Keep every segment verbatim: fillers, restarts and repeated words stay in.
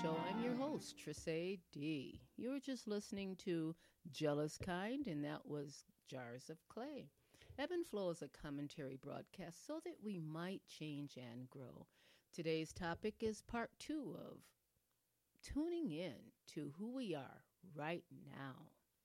Show. I'm your host, Trisay D. You were just listening to Jealous Kind, and that was Jars of Clay. Ebb and Flow is a commentary broadcast so that we might change and grow. Today's topic is part two of tuning in to who we are right now.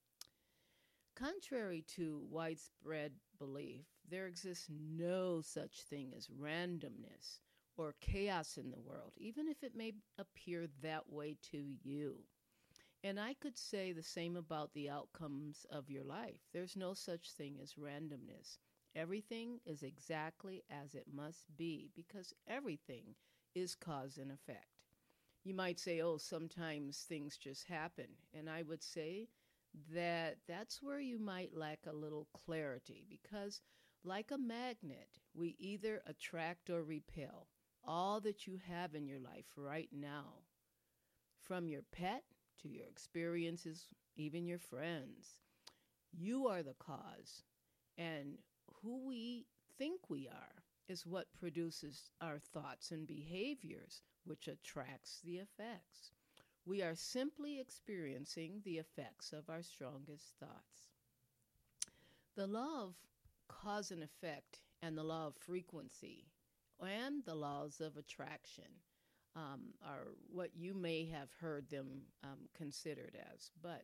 Contrary to widespread belief, there exists no such thing as randomness or chaos in the world, even if it may appear that way to you. And I could say the same about the outcomes of your life. There's no such thing as randomness. Everything is exactly as it must be because everything is cause and effect. You might say, oh, sometimes things just happen. And I would say that that's where you might lack a little clarity because, like a magnet, we either attract or repel all that you have in your life right now, from your pet to your experiences, even your friends. You are the cause, and who we think we are is what produces our thoughts and behaviors, which attracts the effects. We are simply experiencing the effects of our strongest thoughts. The law of cause and effect and the law of frequency and the laws of attraction um, are what you may have heard them um, considered as. But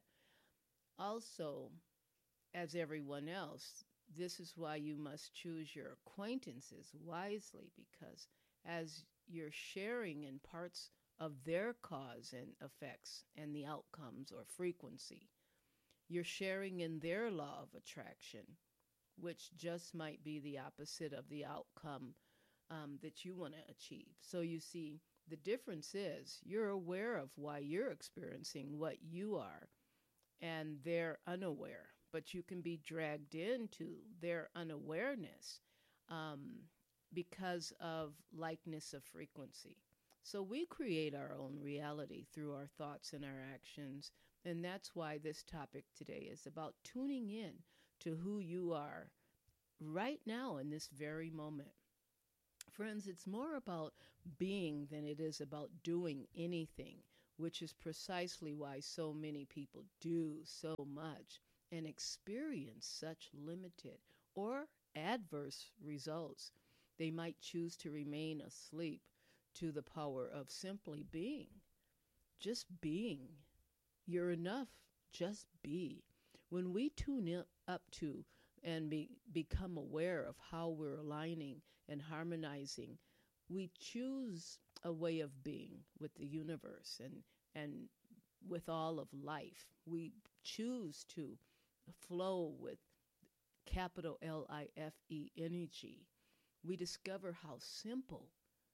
also, as everyone else, this is why you must choose your acquaintances wisely, because as you're sharing in parts of their cause and effects and the outcomes or frequency, you're sharing in their law of attraction, which just might be the opposite of the outcome um, that you want to achieve. So you see, the difference is you're aware of why you're experiencing what you are, and they're unaware. But you can be dragged into their unawareness um, because of likeness of frequency. So we create our own reality through our thoughts and our actions. And that's why this topic today is about tuning in to who you are right now in this very moment. Friends, it's more about being than it is about doing anything, which is precisely why so many people do so much and experience such limited or adverse results. They might choose to remain asleep to the power of simply being. Just being. You're enough. Just be. When we tune up to and be, become aware of how we're aligning and harmonizing, we choose a way of being with the universe and, and with all of life. We choose to flow with capital L I F E energy. We discover how simple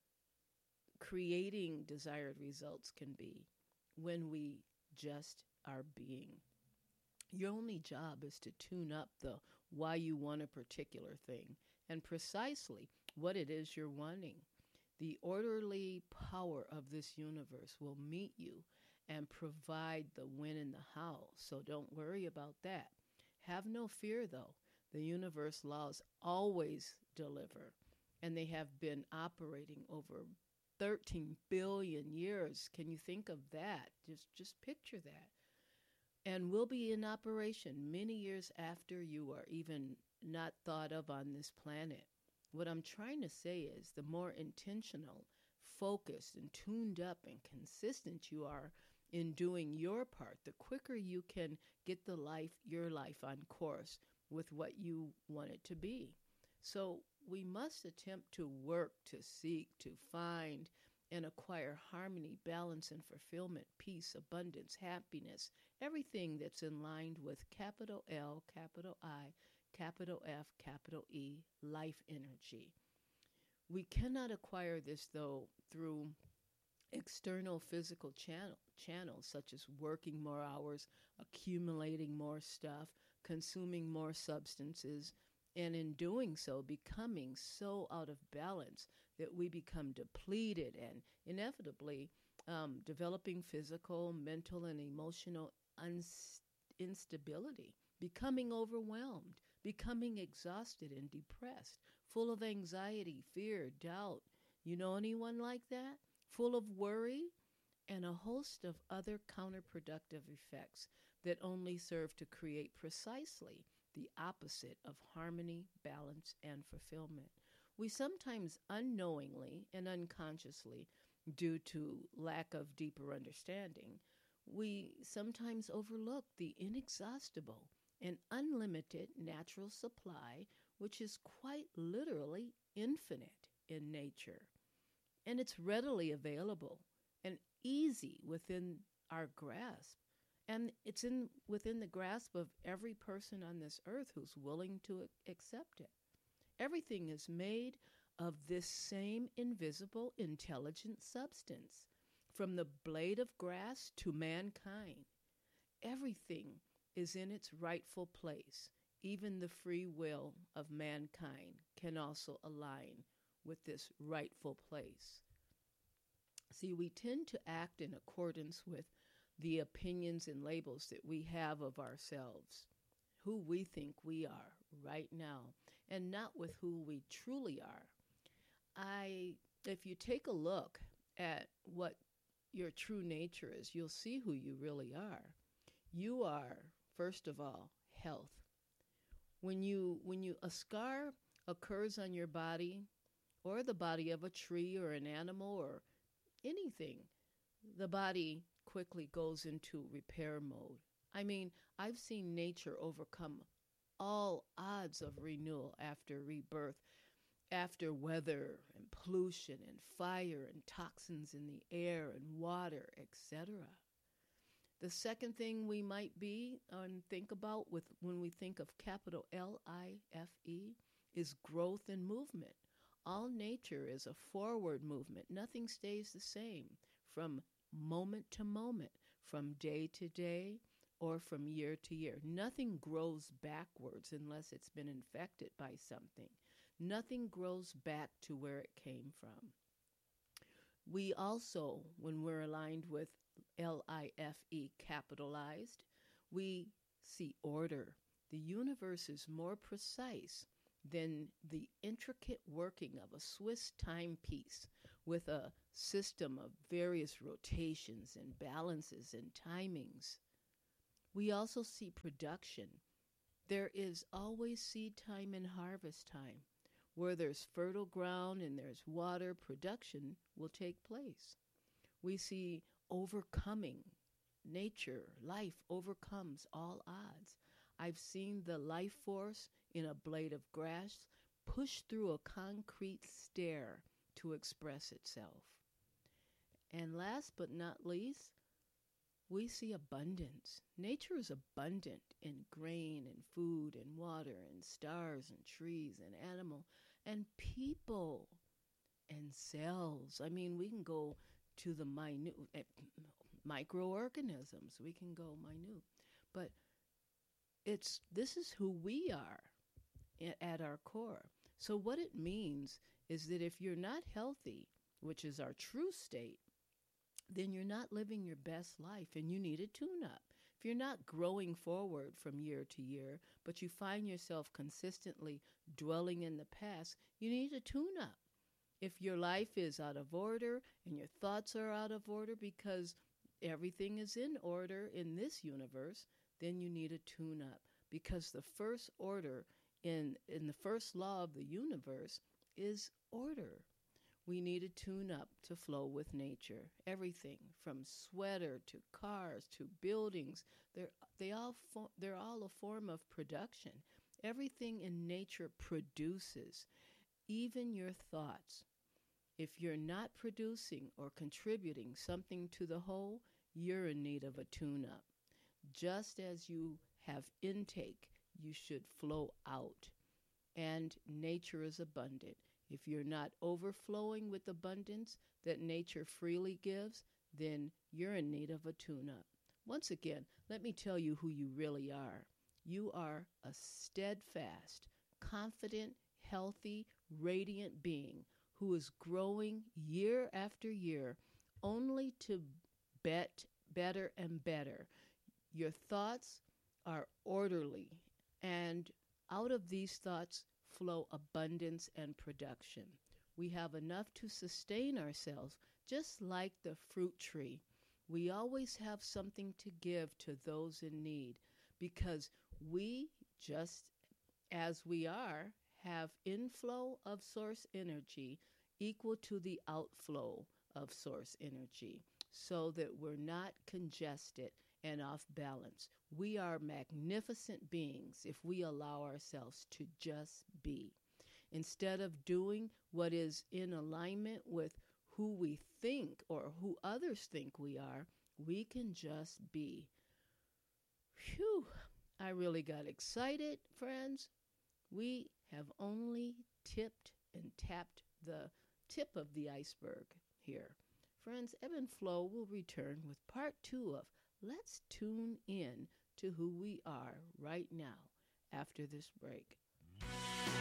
creating desired results can be when we just are being. Your only job is to tune up the why you want a particular thing and precisely what it is you're wanting. The orderly power of this universe will meet you and provide the when and the how. So don't worry about that. Have no fear, though. The universe laws always deliver, and they have been operating over thirteen billion years. Can you think of that? Just just picture that. And will be in operation many years after you are even not thought of on this planet. What I'm trying to say is the more intentional, focused, and tuned up and consistent you are in doing your part, the quicker you can get the life, your life on course with what you want it to be. So we must attempt to work, to seek, to find, and acquire harmony, balance, and fulfillment, peace, abundance, happiness, everything that's in line with capital L, capital I, capital F, capital E, life energy. We cannot acquire this, though, through external physical channel, channels such as working more hours, accumulating more stuff, consuming more substances, and in doing so, becoming so out of balance that we become depleted and inevitably um, developing physical, mental, and emotional unst- instability, becoming overwhelmed, becoming exhausted and depressed, full of anxiety, fear, doubt. You know anyone like that? Full of worry? and a host of other counterproductive effects that only serve to create precisely the opposite of harmony, balance, and fulfillment. We sometimes unknowingly and unconsciously, due to lack of deeper understanding, we sometimes overlook the inexhaustible and unlimited natural supply, which is quite literally infinite in nature. And it's readily available and easy within our grasp. And it's in within the grasp of every person on this earth who's willing to accept it. Everything is made of this same invisible, intelligent substance, from the blade of grass to mankind. Everything is in its rightful place. Even the free will of mankind can also align with this rightful place. See, we tend to act in accordance with the opinions and labels that we have of ourselves, who we think we are right now, and not with who we truly are. I, if you take a look at what your true nature is, you'll see who you really are. You are, first of all, health. When you, when you, a scar occurs on your body, or the body of a tree or an animal or anything, the body quickly goes into repair mode. I mean, I've seen nature overcome all odds of renewal after rebirth, after weather and pollution and fire and toxins in the air and water, et cetera. The second thing we might be and think about with when we think of capital L I F E is growth and movement. All nature is a forward movement. Nothing stays the same from moment to moment, from day to day, or from year to year. Nothing grows backwards unless it's been infected by something. Nothing grows back to where it came from. We also, when we're aligned with L I F E capitalized, we see order. The universe is more precise than the intricate working of a Swiss timepiece with a system of various rotations and balances and timings. We also see production. There is always seed time and harvest time. Where there's fertile ground and there's water, production will take place. We see overcoming. Nature, life overcomes all odds. I've seen the life force in a blade of grass push through a concrete stair to express itself. And last but not least, we see abundance. Nature is abundant in grain and food and water and stars and trees and animal and people and cells. I mean, we can go to the minute uh, microorganisms. We can go minute. But it's this is who we are at our core. So what it means is that if you're not healthy, which is our true state, then you're not living your best life and you need a tune-up. If you're not growing forward from year to year, but you find yourself consistently dwelling in the past, you need a tune-up. If your life is out of order and your thoughts are out of order because everything is in order in this universe, then you need a tune-up, because the first order in, in the first law of the universe is order. We need a tune-up to flow with nature. Everything from sweater to cars to buildings, they're, they all fo- they're all a form of production. Everything in nature produces, even your thoughts. If you're not producing or contributing something to the whole, you're in need of a tune-up. Just as you have intake, you should flow out. And nature is abundant. If you're not overflowing with abundance that nature freely gives, then you're in need of a tune-up. Once again, let me tell you who you really are. You are a steadfast, confident, healthy, radiant being who is growing year after year only to bet better and better. Your thoughts are orderly, and out of these thoughts flow abundance and production. We have enough to sustain ourselves, just like the fruit tree. We always have something to give to those in need because we, just as we are, have inflow of source energy equal to the outflow of source energy so that we're not congested and off balance. We are magnificent beings if we allow ourselves to just be. Instead of doing what is in alignment with who we think or who others think we are, we can just be. Phew, I really got excited, friends. We have only tipped and tapped the tip of the iceberg here. Friends, Ebb and Flow will return with part two of Let's Tune In to Who We Are right now after this break.